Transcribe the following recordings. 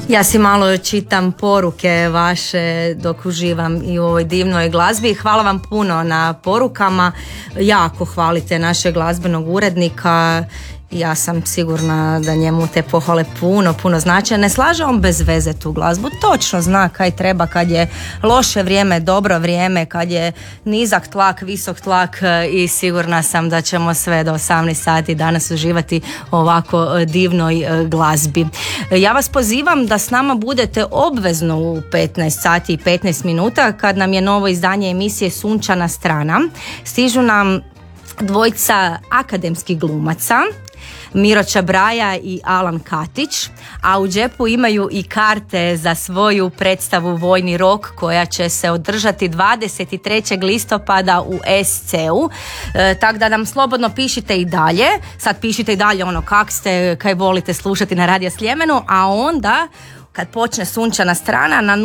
Ja si malo čitam poruke vaše dok uživam i u ovoj divnoj glazbi. Hvala vam puno na porukama. Jako hvalite našeg glazbenog urednika. Ja sam sigurna da njemu te pohvale puno znače. Ne slaže on bez veze tu glazbu. Točno zna kaj treba kad je loše vrijeme, dobro vrijeme, kad je nizak tlak, visok tlak i sigurna sam da ćemo sve do 18 sati danas uživati ovako divnoj glazbi. Ja vas pozivam da s nama budete obvezno u 15 sati i 15 minuta kad nam je novo izdanje emisije Sunčana strana. Stižu nam dvojica akademskih glumaca, Miro Čabraja i Alan Katić, a u džepu imaju i karte za svoju predstavu Vojni rok koja će se održati 23. listopada u SC-u. Tako da nam slobodno pišite i dalje. Sad pišite i dalje ono kak ste, kaj volite slušati na Radio Sljemenu, a onda kad počne Sunčana strana na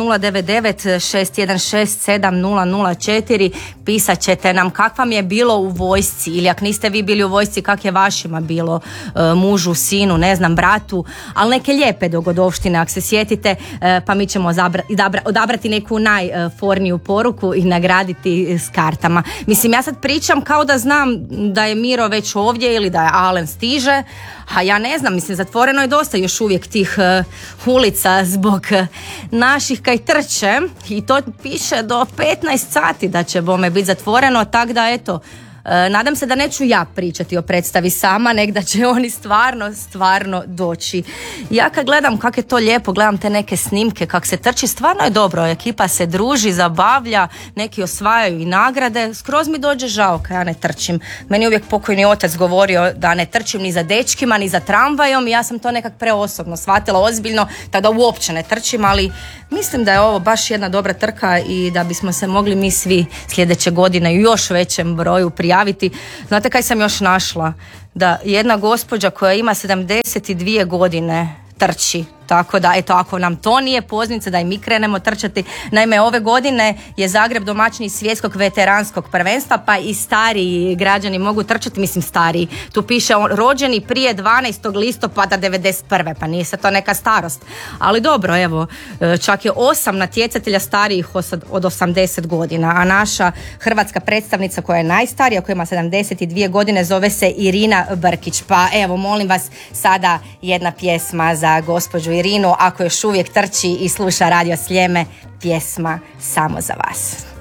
099-616-7004 pisat ćete nam kak vam je bilo u vojsci, ili ako niste vi bili u vojsci kak je vašima bilo, mužu, sinu, ne znam, bratu, ali neke lijepe dogodovštine ako se sjetite, pa mi ćemo odabrati neku najforniju poruku i nagraditi s kartama. Mislim, ja sad pričam kao da znam da je Miro već ovdje ili da je Alen stiže, a ja ne znam, mislim, zatvoreno je dosta još uvijek tih ulica zbog naših kaj trče i to piše do 15 sati da će bome biti zatvoreno, tako da eto, nadam se da neću ja pričati o predstavi sama, nek da će oni stvarno doći. Ja kad gledam kako je to lijepo, gledam te neke snimke kako se trči, stvarno je dobro, ekipa se druži, zabavlja, neki osvajaju i nagrade, skroz mi dođe žao kad ja ne trčim. Meni uvijek pokojni otac govorio da ne trčim ni za dečkima ni za tramvajom i ja sam to nekak preosobno shvatila ozbiljno, tada uopće ne trčim, ali mislim da je ovo baš jedna dobra trka i da bismo se mogli mi svi sljedeće godine u još većem broju prijaviti. Znate kaj sam još našla? Da jedna gospođa koja ima 72 godine trči. Tako da, eto, ako nam to nije poznanica da i mi krenemo trčati. Naime, ove godine je Zagreb domaćin svjetskog veteranskog prvenstva, pa i stariji građani mogu trčati, mislim stariji. Tu piše rođeni prije 12. listopada 91. Pa nije se to neka starost. Ali dobro, evo, čak je 8 natjecatelja starijih od 80 godina, a naša hrvatska predstavnica koja je najstarija, koja ima 72 godine, zove se Irina Brkić. Pa evo, molim vas, sada jedna pjesma za gospođu Irinu, ako još uvijek trči i sluša Radio Sljeme, pjesma Samo za vas.